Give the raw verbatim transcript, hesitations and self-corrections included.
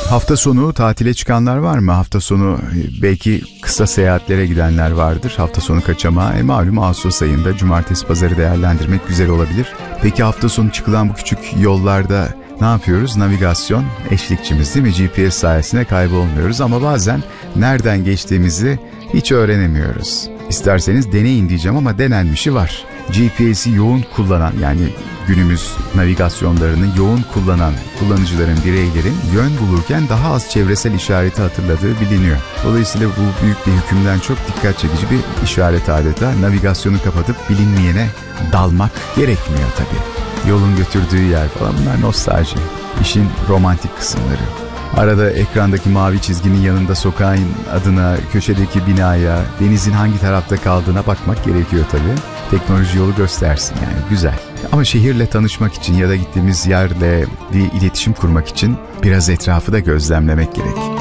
Hafta sonu tatile çıkanlar var mı? Hafta sonu belki kısa seyahatlere gidenler vardır. Hafta sonu kaçamağı. E malum Ağustos ayında cumartesi pazarı değerlendirmek güzel olabilir. Peki hafta sonu çıkılan bu küçük yollarda ne yapıyoruz? Navigasyon eşlikçimiz değil mi? G P S sayesinde kaybolmuyoruz ama bazen nereden geçtiğimizi hiç öğrenemiyoruz. İsterseniz deneyin diyeceğim ama denenmişi var. G P S'i yoğun kullanan, yani günümüz navigasyonlarını yoğun kullanan kullanıcıların, bireylerin yön bulurken daha az çevresel işareti hatırladığı biliniyor. Dolayısıyla bu büyük bir hükümden çok dikkat çekici bir işaret adeta. Navigasyonu kapatıp bilinmeyene dalmak gerekmiyor tabii. Yolun götürdüğü yer falan, bunlar nostalji. İşin romantik kısımları. Arada ekrandaki mavi çizginin yanında sokağın adına, köşedeki binaya, denizin hangi tarafta kaldığına bakmak gerekiyor tabii. Teknoloji yolu göstersin yani, güzel. Ama şehirle tanışmak için ya da gittiğimiz yerle bir iletişim kurmak için biraz etrafı da gözlemlemek gerek.